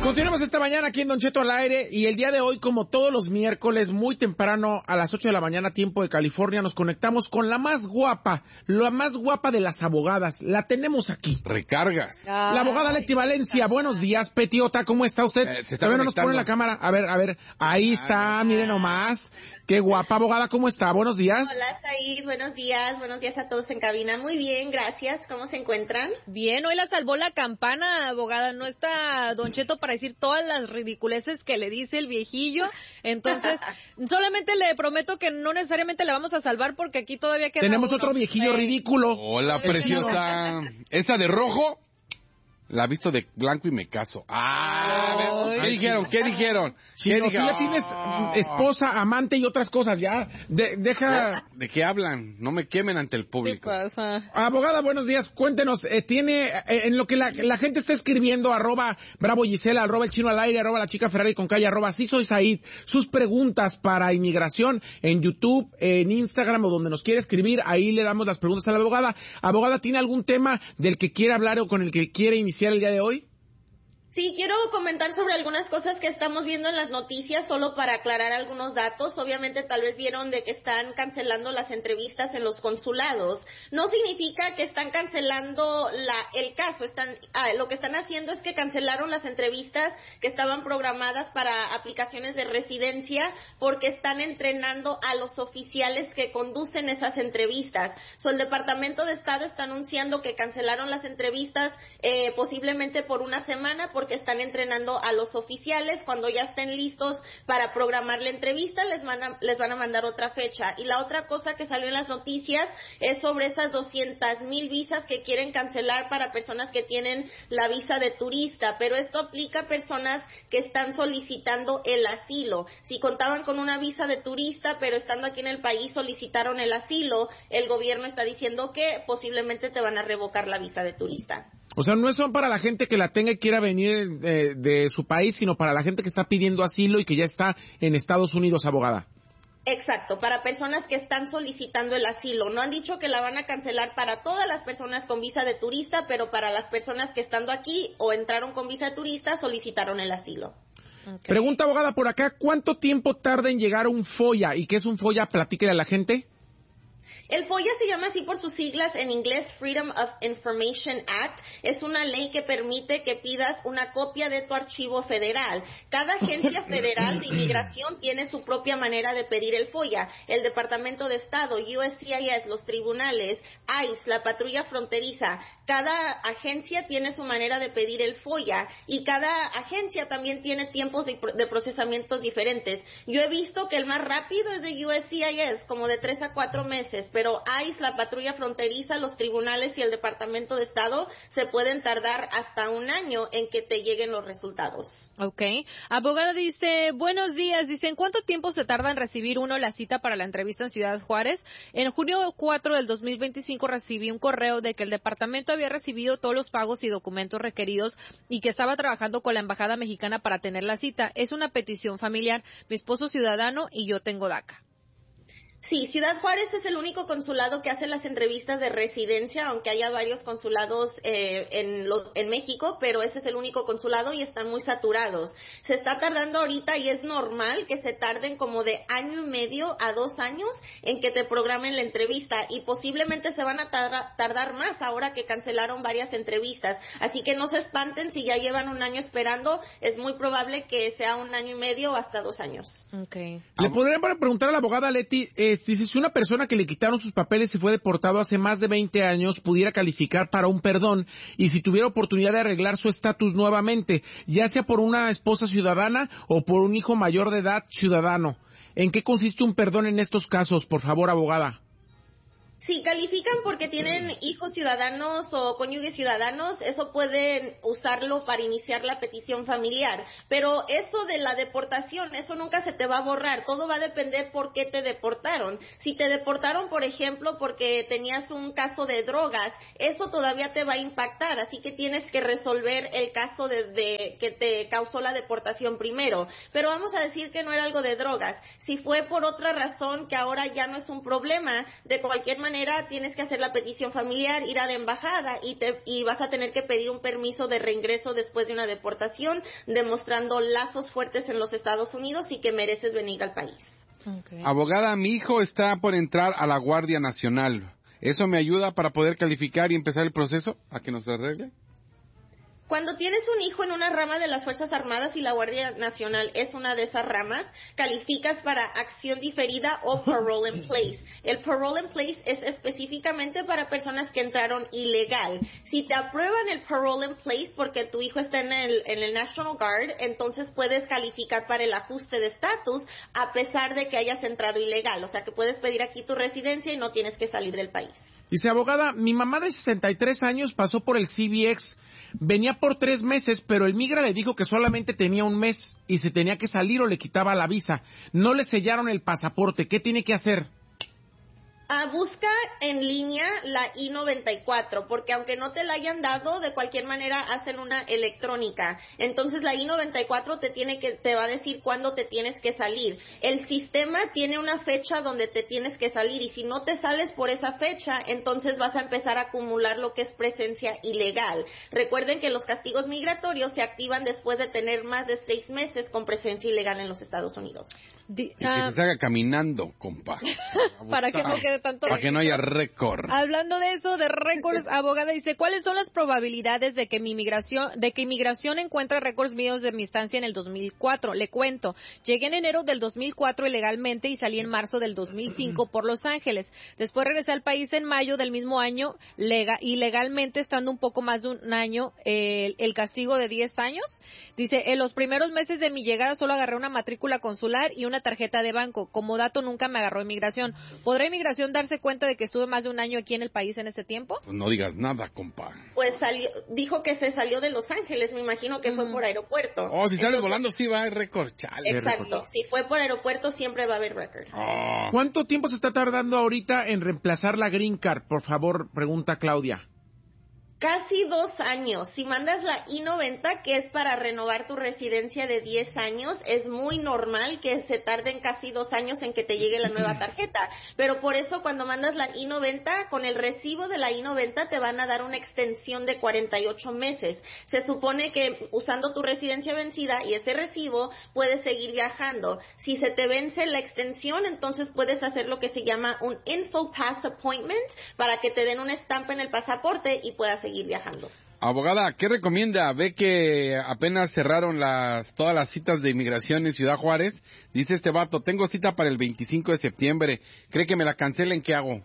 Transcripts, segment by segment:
Continuamos esta mañana aquí en Don Cheto al aire y el día de hoy, como todos los miércoles, muy temprano a las 8 de la mañana, tiempo de California, nos conectamos con la más guapa de las abogadas. La tenemos aquí. Recargas. La abogada Leti Valencia. Buenos días, Petiota, ¿cómo está usted? Se está Todavía no nos pone la cámara. A ver, ahí está, miren nomás. Qué guapa, abogada, ¿cómo está? Buenos días. Hola, Said, buenos días a todos en cabina. Muy bien, gracias. ¿Cómo se encuentran? Bien, hoy la salvó la campana, abogada. No está Don Cheto para decir todas las ridiculeces que le dice el viejillo. Entonces, solamente le prometo que no necesariamente la vamos a salvar porque aquí todavía queda Tenemos uno. otro viejillo ridículo. Hola, preciosa. Esa de rojo, la visto de blanco y me caso. ¿Qué dijeron? Si no, tú ya tienes esposa, amante y otras cosas, ya. Deja... ¿De qué hablan? No me quemen ante el ¿Qué público. pasa? Abogada, buenos días. Cuéntenos, tiene, en lo que la gente está escribiendo, @Bravo Gisela, @El Chino al Aire, @La Chica Ferrari con calle, @Sí Soy Said, sus preguntas para inmigración en YouTube, en Instagram o donde nos quiere escribir, ahí le damos las preguntas a la abogada. Abogada, ¿tiene algún tema del que quiere hablar o con el que quiere iniciar el día de hoy? Sí, quiero comentar sobre algunas cosas que estamos viendo en las noticias, solo para aclarar algunos datos. Obviamente, tal vez vieron de que están cancelando las entrevistas en los consulados. No significa que están cancelando el caso. Lo que están haciendo es que cancelaron las entrevistas que estaban programadas para aplicaciones de residencia porque están entrenando a los oficiales que conducen esas entrevistas. El Departamento de Estado está anunciando que cancelaron las entrevistas posiblemente por una semana porque están entrenando a los oficiales. Cuando ya estén listos para programar la entrevista, les van a mandar otra fecha. Y la otra cosa que salió en las noticias es sobre esas 200,000 visas que quieren cancelar para personas que tienen la visa de turista, pero esto aplica a personas que están solicitando el asilo. Si contaban con una visa de turista, pero estando aquí en el país solicitaron el asilo, el gobierno está diciendo que posiblemente te van a revocar la visa de turista. O sea, no son para la gente que la tenga y quiera venir de su país, sino para la gente que está pidiendo asilo y que ya está en Estados Unidos, abogada. Exacto, para personas que están solicitando el asilo. No han dicho que la van a cancelar para todas las personas con visa de turista, pero para las personas que estando aquí o entraron con visa de turista solicitaron el asilo. Okay. Pregunta, abogada, por acá, ¿cuánto tiempo tarda en llegar un FOIA? ¿Y qué es un FOIA? Platíquele a la gente. El FOIA se llama así por sus siglas en inglés, Freedom of Information Act. Es una ley que permite que pidas una copia de tu archivo federal. Cada agencia federal de inmigración tiene su propia manera de pedir el FOIA. El Departamento de Estado, USCIS, los tribunales, ICE, la patrulla fronteriza. Cada agencia tiene su manera de pedir el FOIA y cada agencia también tiene tiempos de procesamientos diferentes. Yo he visto que el más rápido es de USCIS, como de 3 a 4 meses. Pero ICE, la patrulla fronteriza, los tribunales y el Departamento de Estado se pueden tardar hasta 1 año en que te lleguen los resultados. Okay. Abogada dice, buenos días, dice, ¿en cuánto tiempo se tarda en recibir uno la cita para la entrevista en Ciudad Juárez? En junio 4 del 2025 recibí un correo de que el departamento había recibido todos los pagos y documentos requeridos y que estaba trabajando con la embajada mexicana para tener la cita. Es una petición familiar, mi esposo ciudadano y yo tengo DACA. Sí, Ciudad Juárez es el único consulado que hace las entrevistas de residencia, aunque haya varios consulados en México, pero ese es el único consulado y están muy saturados. Se está tardando ahorita y es normal que se tarden como de 1.5 años a 2 años en que te programen la entrevista y posiblemente se van a tardar más ahora que cancelaron varias entrevistas. Así que no se espanten si ya llevan 1 año esperando, es muy probable que sea 1 año y medio o hasta 2 años. Okay. Le podrían preguntar a la abogada Leti, dice, si una persona que le quitaron sus papeles y fue deportado hace más de 20 años pudiera calificar para un perdón y si tuviera oportunidad de arreglar su estatus nuevamente, ya sea por una esposa ciudadana o por un hijo mayor de edad ciudadano. ¿En qué consiste un perdón en estos casos, por favor, abogada? Si califican porque tienen hijos ciudadanos o cónyuges ciudadanos, eso pueden usarlo para iniciar la petición familiar. Pero eso de la deportación, eso nunca se te va a borrar. Todo va a depender por qué te deportaron. Si te deportaron, por ejemplo, porque tenías un caso de drogas, eso todavía te va a impactar. Así que tienes que resolver el caso de que te causó la deportación primero. Pero vamos a decir que no era algo de drogas. Si fue por otra razón que ahora ya no es un problema, de cualquier manera manera tienes que hacer la petición familiar, ir a la embajada y vas a tener que pedir un permiso de reingreso después de una deportación, demostrando lazos fuertes en los Estados Unidos y que mereces venir al país. Okay. Abogada, mi hijo está por entrar a la Guardia Nacional. ¿Eso me ayuda para poder calificar y empezar el proceso a que nos arregle? Cuando tienes un hijo en una rama de las Fuerzas Armadas y la Guardia Nacional es una de esas ramas, calificas para acción diferida o parole in place. El parole in place es específicamente para personas que entraron ilegal. Si te aprueban el parole in place porque tu hijo está en el National Guard, entonces puedes calificar para el ajuste de estatus a pesar de que hayas entrado ilegal. O sea que puedes pedir aquí tu residencia y no tienes que salir del país. Dice, abogada, mi mamá de 63 años pasó por el CBX, venía por 3 meses, pero el migra le dijo que solamente tenía 1 mes y se tenía que salir o le quitaba la visa. No le sellaron el pasaporte, ¿qué tiene que hacer? Busca en línea la I-94, porque aunque no te la hayan dado, de cualquier manera hacen una electrónica. Entonces la I-94 te va a decir cuándo te tienes que salir. El sistema tiene una fecha donde te tienes que salir y si no te sales por esa fecha, entonces vas a empezar a acumular lo que es presencia ilegal. Recuerden que los castigos migratorios se activan después de tener más de 6 meses con presencia ilegal en los Estados Unidos. Y que se salga caminando, compa. Para que no quede tanto. Para que no haya récord. Hablando de eso, de récords, abogada, dice, ¿cuáles son las probabilidades de que inmigración encuentre récords míos de mi estancia en el 2004? Le cuento, llegué en enero del 2004 ilegalmente y salí en marzo del 2005 por Los Ángeles. Después regresé al país en mayo del mismo año, ilegalmente estando un poco más de un año, el castigo de 10 años. Dice, en los primeros meses de mi llegada solo agarré una matrícula consular y una tarjeta de banco. Como dato, nunca me agarró inmigración. ¿Podrá inmigración darse cuenta de que estuve más de un año aquí en el país en ese tiempo? Pues no digas nada, compa. Pues dijo que se salió de Los Ángeles, me imagino que fue por aeropuerto. Oh, si sales volando sí va a haber récord, chale. Exacto, si fue por aeropuerto siempre va a haber récord. Oh. ¿Cuánto tiempo se está tardando ahorita en reemplazar la Green Card? Por favor, pregunta Claudia. Casi 2 años. Si mandas la I-90, que es para renovar tu residencia de 10 años, es muy normal que se tarden casi 2 años en que te llegue la nueva tarjeta. Pero por eso cuando mandas la I-90, con el recibo de la I-90 te van a dar una extensión de 48 meses. Se supone que usando tu residencia vencida y ese recibo puedes seguir viajando. Si se te vence la extensión, entonces puedes hacer lo que se llama un Info Pass Appointment para que te den una estampa en el pasaporte y puedas seguir viajando. Abogada, ¿qué recomienda? Ve que apenas cerraron todas las citas de inmigración en Ciudad Juárez. Dice este vato, tengo cita para el 25 de septiembre. ¿Cree que me la cancelen? ¿Qué hago?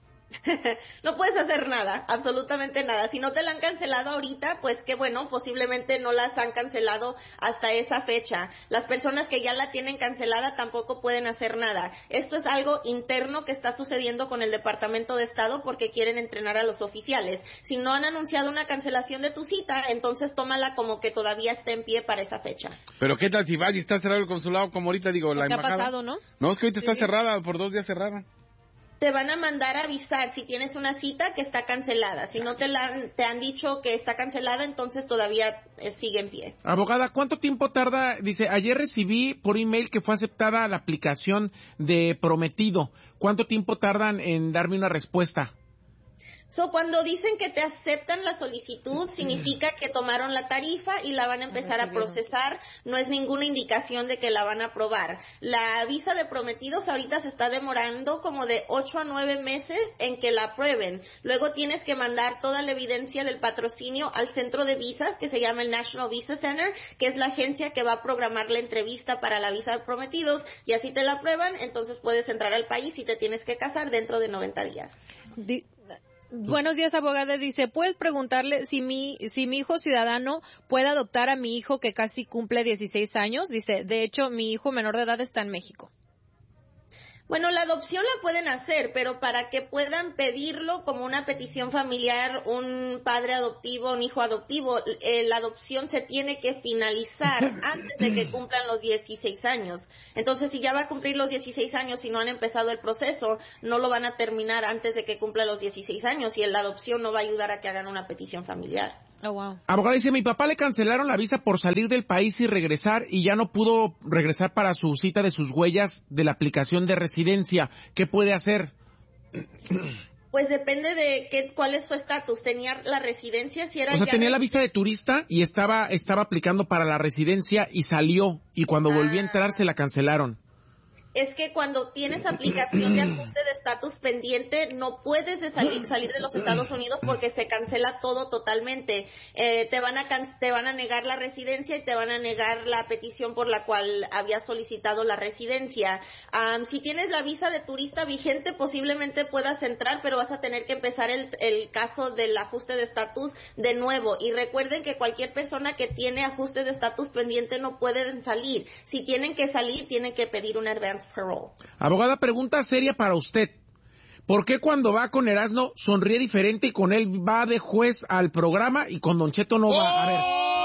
No puedes hacer nada, absolutamente nada. Si no te la han cancelado ahorita, pues qué bueno, posiblemente no las han cancelado hasta esa fecha. Las personas que ya la tienen cancelada tampoco pueden hacer nada. Esto es algo interno que está sucediendo con el Departamento de Estado porque quieren entrenar a los oficiales. Si no han anunciado una cancelación de tu cita, entonces tómala como que todavía está en pie para esa fecha. Pero ¿qué tal si vas y está cerrado el consulado como ahorita digo, la embajada? ¿Qué ha pasado, no? No, es que ahorita está cerrada, por 2 días cerraron. Te van a mandar a avisar si tienes una cita que está cancelada. Si no te han dicho que está cancelada, entonces todavía sigue en pie. Abogada, ¿cuánto tiempo tarda? Dice, ayer recibí por email que fue aceptada la aplicación de Prometido. ¿Cuánto tiempo tardan en darme una respuesta? Cuando dicen que te aceptan la solicitud, significa que tomaron la tarifa y la van a empezar a procesar. No es ninguna indicación de que la van a aprobar. La visa de prometidos ahorita se está demorando como de 8 a 9 meses en que la aprueben. Luego tienes que mandar toda la evidencia del patrocinio al centro de visas, que se llama el National Visa Center, que es la agencia que va a programar la entrevista para la visa de prometidos, y así te la aprueban, entonces puedes entrar al país y te tienes que casar dentro de 90 días. Buenos días, abogada. Dice, ¿puedes preguntarle si mi hijo ciudadano puede adoptar a mi hijo que casi cumple 16 años? Dice, de hecho, mi hijo menor de edad está en México. Bueno, la adopción la pueden hacer, pero para que puedan pedirlo como una petición familiar, un padre adoptivo, un hijo adoptivo, la adopción se tiene que finalizar antes de que cumplan los 16 años. Entonces, si ya va a cumplir los 16 años y no han empezado el proceso, no lo van a terminar antes de que cumpla los 16 años y la adopción no va a ayudar a que hagan una petición familiar. Oh, wow. Abogada, dice, mi papá le cancelaron la visa por salir del país y regresar y ya no pudo regresar para su cita de sus huellas de la aplicación de residencia. ¿Qué puede hacer? Pues depende de cuál es su estatus. Tenía la residencia, si era... O sea, tenía la visa de turista y estaba aplicando para la residencia y salió. Y cuando volvió a entrar se la cancelaron. Es que cuando tienes aplicación de ajuste de estatus pendiente, no puedes salir de los Estados Unidos porque se cancela todo totalmente. Te van a negar la residencia y te van a negar la petición por la cual habías solicitado la residencia. Si tienes la visa de turista vigente, posiblemente puedas entrar, pero vas a tener que empezar el caso del ajuste de estatus de nuevo. Y recuerden que cualquier persona que tiene ajuste de estatus pendiente no pueden salir. Si tienen que salir, tienen que pedir un advance parole. Abogada, pregunta seria para usted. ¿Por qué cuando va con Erasmo sonríe diferente y con él va de juez al programa y con Don Cheto no va? A ver,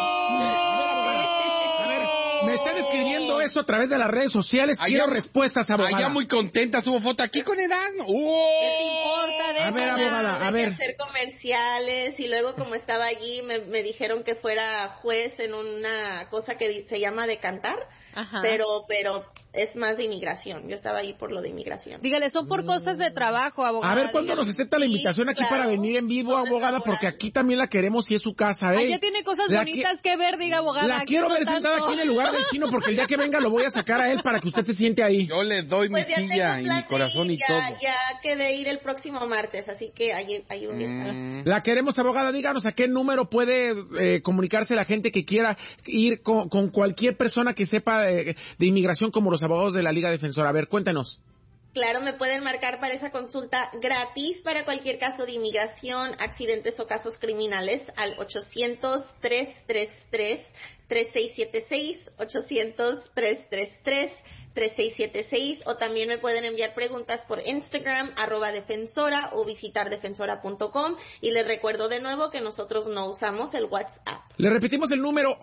me están escribiendo eso a través de las redes sociales. Quiero respuestas, abogada. Allá muy contenta, subo foto aquí con Erasmo. ¿Qué te importa de A ver, abogada, a ver. Hacer comerciales y luego como estaba allí me dijeron que fuera juez en una cosa que se llama de cantar. Ajá. Pero es más de inmigración. Yo estaba ahí por lo de inmigración. Dígale, son por cosas de trabajo, abogada. A ver, ¿cuándo nos acepta la invitación aquí para venir en vivo, abogada? Porque aquí también la queremos y es su casa, ¿eh? Allá tiene cosas bonitas que ver, diga, abogada. La quiero ver sentada aquí en el lugar del Chino, porque el día que venga lo voy a sacar a él para que usted se siente ahí. Yo le doy mi silla y mi corazón y todo. Ya quedé ir el próximo martes, así que ahí voy a estar. La queremos, abogada. Díganos a qué número puede comunicarse la gente que quiera ir con cualquier persona que sepa de inmigración, como los abogados de la Liga Defensora. A ver, cuéntanos. Claro, me pueden marcar para esa consulta gratis para cualquier caso de inmigración, accidentes o casos criminales al 800-333-3676, 800-333-3676, o también me pueden enviar preguntas por Instagram, @defensora, o visitar defensora.com, y les recuerdo de nuevo que nosotros no usamos el WhatsApp. Le repetimos el número,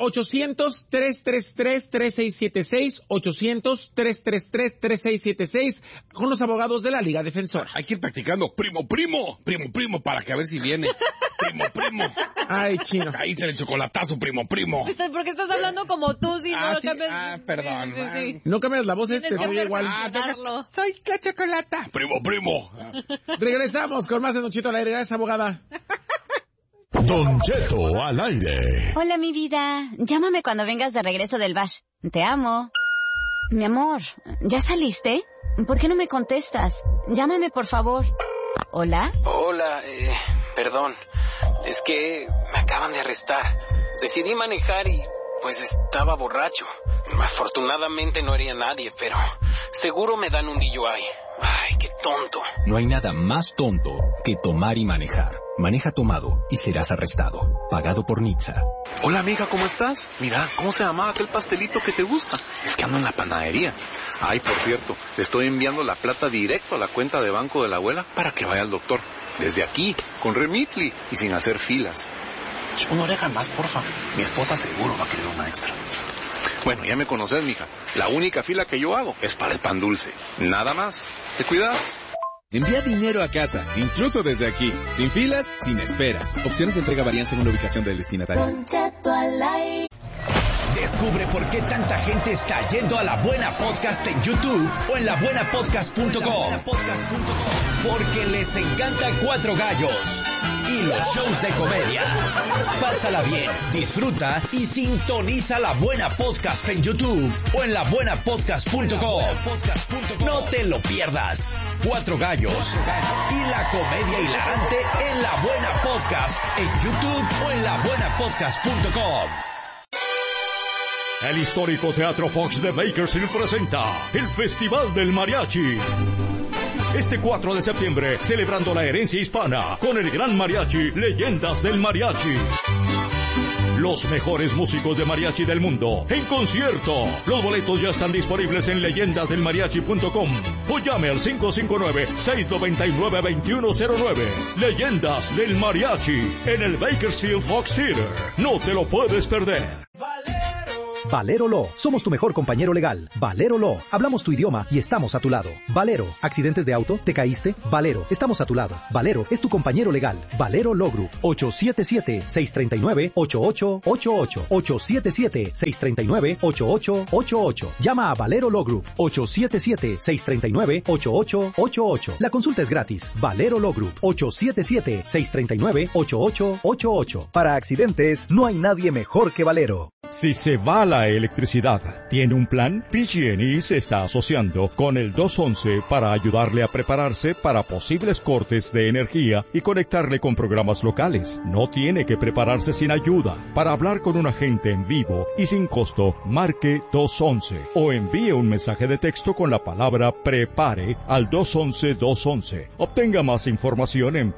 800-333-3676, 800-333-3676, con los abogados de la Liga Defensora. Hay que ir practicando primo, para que a ver si viene. Primo. Ay, Chino. Ahí se le chocolatazo, primo. ¿Por qué estás hablando como tú? Si no ¿sí? Perdón. Sí. No cambias la voz, no igual. Soy la chocolata. Primo. Regresamos con más de Don Cheto al aire. Gracias, abogada. Don Cheto al aire. Hola, mi vida. Llámame cuando vengas de regreso del bash. Te amo. Mi amor, ¿ya saliste? ¿Por qué no me contestas? Llámame, por favor. ¿Hola? Hola, perdón. Es que me acaban de arrestar. Decidí manejar y pues estaba borracho. Afortunadamente no hería a nadie, pero seguro me dan un DUI. Ay, qué tonto. No hay nada más tonto que tomar y manejar. Maneja tomado y serás arrestado. Pagado por Nitsa. Hola, amiga, ¿cómo estás? Mira, ¿cómo se llamaba aquel pastelito que te gusta? Es que ando en la panadería. Ay, por cierto, le estoy enviando la plata directo a la cuenta de banco de la abuela para que vaya al doctor. Desde aquí, con Remitly y sin hacer filas. Una oreja más, porfa. Mi esposa seguro va a querer una extra. Bueno, ya me conoces, mija. La única fila que yo hago es para el pan dulce. Nada más. ¿Te cuidas? Envía dinero a casa, incluso desde aquí, sin filas, sin esperas. Opciones de entrega varían según la ubicación del destinatario. Descubre por qué tanta gente está yendo a La Buena Podcast en YouTube o en labuenapodcast.com. Porque les encanta Cuatro Gallos y los shows de comedia. Pásala bien, disfruta y sintoniza La Buena Podcast en YouTube o en labuenapodcast.com. No te lo pierdas. Cuatro Gallos y la comedia hilarante en La Buena Podcast en YouTube o en labuenapodcast.com. El histórico Teatro Fox de Bakersfield presenta el Festival del Mariachi. Este 4 de septiembre, celebrando la herencia hispana con el gran mariachi Leyendas del Mariachi. Los mejores músicos de mariachi del mundo en concierto. Los boletos ya están disponibles en leyendasdelmariachi.com o llame al 559-699-2109. Leyendas del Mariachi en el Bakersfield Fox Theater. No te lo puedes perder. Valero Law. Somos tu mejor compañero legal. Valero Law. Hablamos tu idioma y estamos a tu lado. Valero. ¿Accidentes de auto? ¿Te caíste? Valero. Estamos a tu lado. Valero es tu compañero legal. Valero Law Group. 877-639-8888. 877-639-8888. Llama a Valero Law Group. 877-639-8888. La consulta es gratis. Valero Law Group. 877-639-8888. Para accidentes, no hay nadie mejor que Valero. Si se va la electricidad, ¿tiene un plan? PG&E se está asociando con el 211 para ayudarle a prepararse para posibles cortes de energía y conectarle con programas locales. No tiene que prepararse sin ayuda. Para hablar con un agente en vivo y sin costo, marque 211 o envíe un mensaje de texto con la palabra PREPARE al 211-211. Obtenga más información en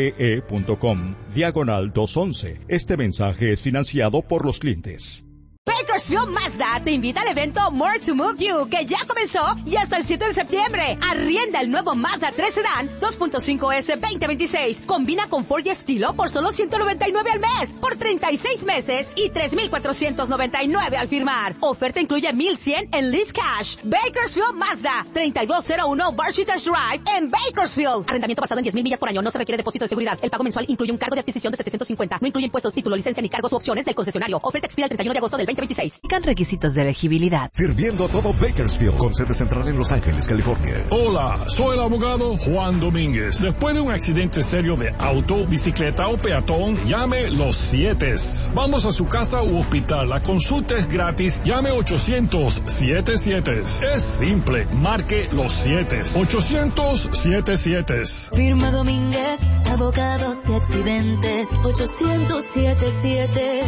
pge.com/211. Este mensaje es financiado por los clientes. Bakersfield Mazda te invita al evento More to Move You, que ya comenzó y hasta el 7 de septiembre. Arrienda el nuevo Mazda 3 Sedan 2.5S 2026. Combina confort y estilo por solo $199 al mes, por 36 meses y $3,499 al firmar. Oferta incluye $1,100 en lease cash. Bakersfield Mazda, 3201 Barchitas Drive en Bakersfield. Arrendamiento basado en 10,000 millas por año. No se requiere depósito de seguridad. El pago mensual incluye un cargo de adquisición de $750. No incluye impuestos, título, licencia ni cargos u opciones del concesionario. Oferta expira el 31 de agosto del 2026. Requisitos de elegibilidad. Sirviendo a todo Bakersfield, con sede central en Los Ángeles, California. Hola, soy el abogado Juan Domínguez. Después de un accidente serio de auto, bicicleta o peatón, llame Los Sietes. Vamos a su casa u hospital. La consulta es gratis. Llame 800-77. Es simple. Marque Los Sietes. 800-77. Firma Domínguez, abogados y accidentes. 800-77.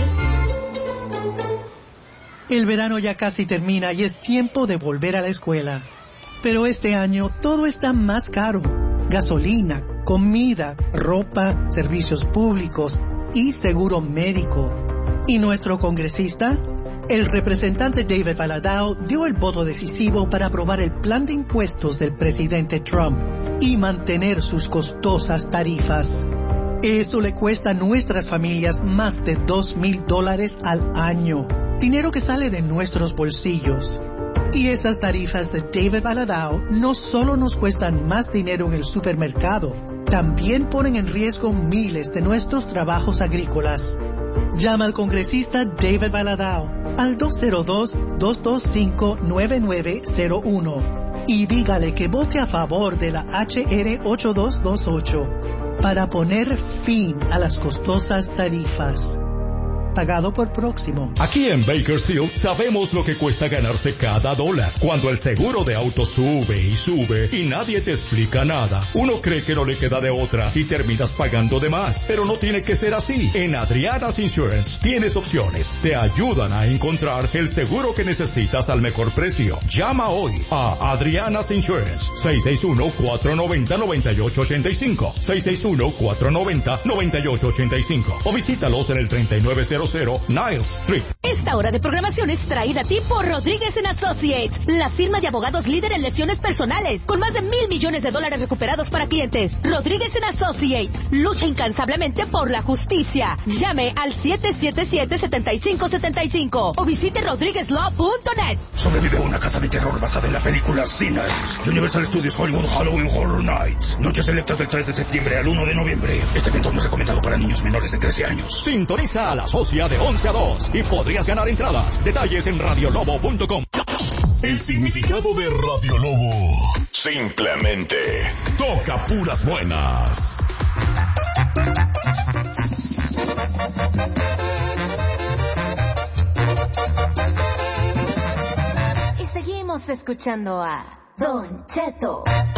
El verano ya casi termina y es tiempo de volver a la escuela. Pero este año todo está más caro. Gasolina, comida, ropa, servicios públicos y seguro médico. ¿Y nuestro congresista? El representante David Valadao dio el voto decisivo para aprobar el plan de impuestos del presidente Trump y mantener sus costosas tarifas. Eso le cuesta a nuestras familias más de $2,000 al año. Dinero que sale de nuestros bolsillos. Y esas tarifas de David Valadao no solo nos cuestan más dinero en el supermercado, también ponen en riesgo miles de nuestros trabajos agrícolas. Llama al congresista David Valadao al 202-225-9901 y dígale que vote a favor de la HR 8228 para poner fin a las costosas tarifas. Pagado por Próximo. Aquí en Bakersfield sabemos lo que cuesta ganarse cada dólar. Cuando el seguro de auto sube y sube y nadie te explica nada, uno cree que no le queda de otra y terminas pagando de más. Pero no tiene que ser así. En Adriana's Insurance tienes opciones. Te ayudan a encontrar el seguro que necesitas al mejor precio. Llama hoy a Adriana's Insurance. 661-490-9885. 661-490-9885. O visítalos en el 3900 Niles Street. Esta hora de programación es traída a ti por Rodríguez & Associates, la firma de abogados líder en lesiones personales, con más de $1,000 millones recuperados para clientes. Rodríguez & Associates lucha incansablemente por la justicia. Llame al 777-7575 o visite rodriguezlaw.net. Sobrevive una casa de terror basada en la película Sinners. Universal Studios Hollywood Halloween Horror Nights. Noches selectas del 3 de septiembre al 1 de noviembre. Este evento no es recomendado para niños menores de 13 años. Sintoniza a la Socia de 11 a 2 y podrías ganar entradas. Detalles en radiolobo.com. El significado de Radio Lobo. Simplemente toca puras buenas. Y seguimos escuchando a Don Cheto.